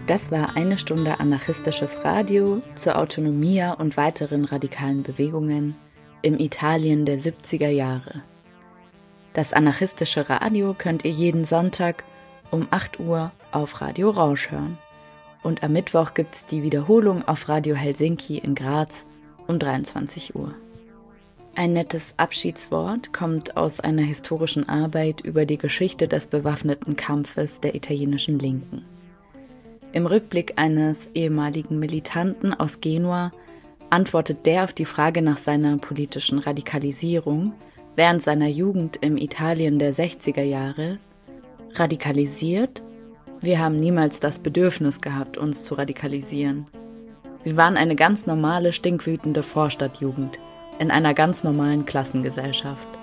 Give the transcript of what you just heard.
Das war eine Stunde anarchistisches Radio zur Autonomia und weiteren radikalen Bewegungen im Italien der 70er Jahre. Das anarchistische Radio könnt ihr jeden Sonntag um 8 Uhr auf Radio Rausch hören. Und am Mittwoch gibt's die Wiederholung auf Radio Helsinki in Graz um 23 Uhr. Ein nettes Abschiedswort kommt aus einer historischen Arbeit über die Geschichte des bewaffneten Kampfes der italienischen Linken. Im Rückblick eines ehemaligen Militanten aus Genua antwortet der auf die Frage nach seiner politischen Radikalisierung während seiner Jugend im Italien der 60er Jahre: Radikalisiert? Wir haben niemals das Bedürfnis gehabt, uns zu radikalisieren. Wir waren eine ganz normale, stinkwütende Vorstadtjugend in einer ganz normalen Klassengesellschaft.